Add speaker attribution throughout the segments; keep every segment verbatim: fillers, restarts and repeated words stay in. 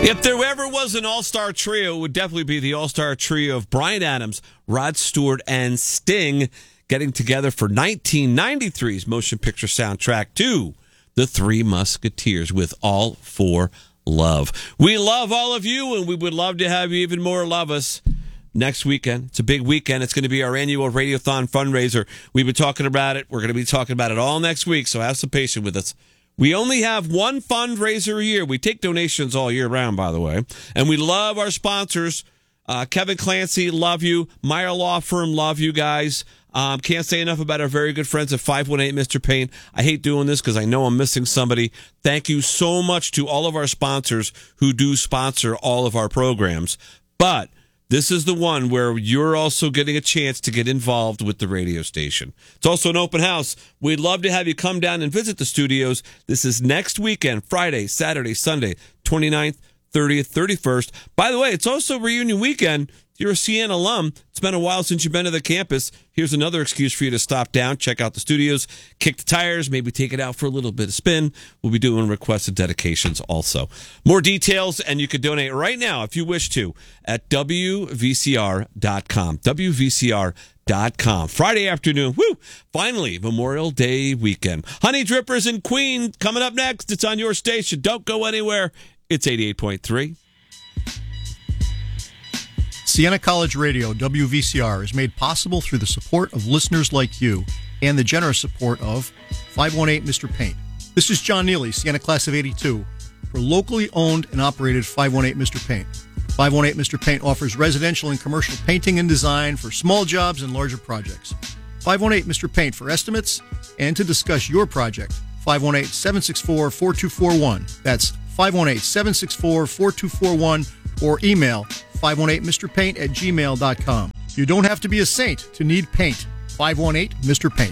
Speaker 1: If there ever was an all-star trio, it would definitely be the all-star trio of Bryan Adams, Rod Stewart, and Sting getting together for nineteen ninety-three's motion picture soundtrack to The Three Musketeers with All for Love. We love all of you, and we would love to have you even more love us next weekend. It's a big weekend. It's going to be our annual Radiothon fundraiser. We've been talking about it. We're going to be talking about it all next week, so have some patience with us. We only have one fundraiser a year. We take donations all year round, by the way. And we love our sponsors. Uh, Kevin Clancy, love you. Meyer Law Firm, love you guys. Um, can't say enough about our very good friends at five one eight Mister Paint. I hate doing this because I know I'm missing somebody. Thank you so much to all of our sponsors who do sponsor all of our programs. But this is the one where you're also getting a chance to get involved with the radio station. It's also an open house. We'd love to have you come down and visit the studios. This is next weekend, Friday, Saturday, Sunday, twenty-ninth, thirtieth, thirty-first. By the way, it's also reunion weekend. If you're a Siena alum, it's been a while since you've been to the campus. Here's another excuse for you to stop down, check out the studios, kick the tires, maybe take it out for a little bit of spin. We'll be doing requested dedications also. More details, and you can donate right now if you wish to at W V C R dot com. W V C R dot com. Friday afternoon, woo! Finally, Memorial Day weekend. Honey Drippers in Queen coming up next. It's on your station. Don't go anywhere. It's eighty-eight point three.
Speaker 2: Siena College Radio, W V C R, is made possible through the support of listeners like you and the generous support of five one eight Mister Paint. This is John Neely, Siena Class of eighty-two, for locally owned and operated five one eight Mister Paint. five one eight Mister Paint offers residential and commercial painting and design for small jobs and larger projects. five one eight Mister Paint for estimates and to discuss your project. five one eight, seven six four, four two four one. That's five one eight, seven six four, four two four one or email five one eight Mister Paint at gmail dot com. You don't have to be a saint to need paint. five one eight Mister Paint.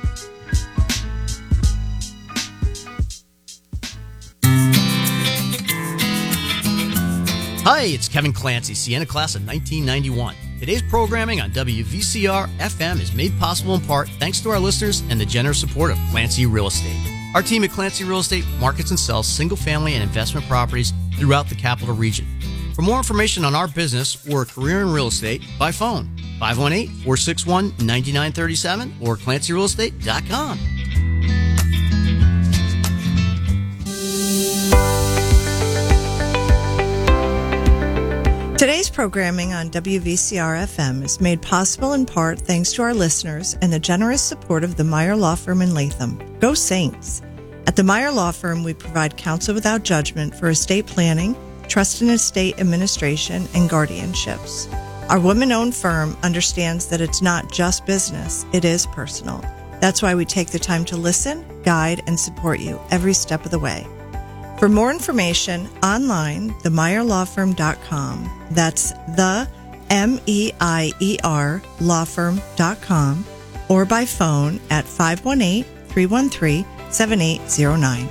Speaker 3: Hi, it's Kevin Clancy, Siena Class of nineteen ninety-one. Today's programming on W V C R F M is made possible in part thanks to our listeners and the generous support of Clancy Real Estate. Our team at Clancy Real Estate markets and sells single-family and investment properties throughout the capital region. For more information on our business or a career in real estate, by phone, five one eight, four six one, nine nine three seven or clancy real estate dot com.
Speaker 4: Today's programming on W V C R F M is made possible in part thanks to our listeners and the generous support of the Meyer Law Firm in Latham. Go Saints! At the Meyer Law Firm, we provide counsel without judgment for estate planning, trust and estate administration, and guardianships. Our women-owned firm understands that it's not just business, it is personal. That's why we take the time to listen, guide, and support you every step of the way. For more information, online, the meyer law firm dot com. That's the M E I E R law firm dot com, or by phone at five one eight, three one three, seven eight zero nine.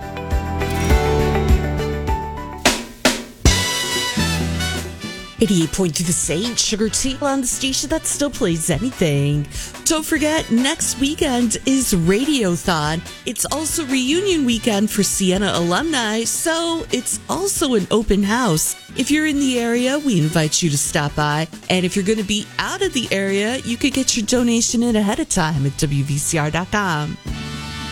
Speaker 5: eighty-eight point two The Saint, Sugar Tea on the station that still plays anything. Don't forget, next weekend is Radiothon. It's also reunion weekend for Siena alumni, so it's also an open house. If you're in the area, we invite you to stop by. And if you're going to be out of the area, you could get your donation in ahead of time at W V C R dot com.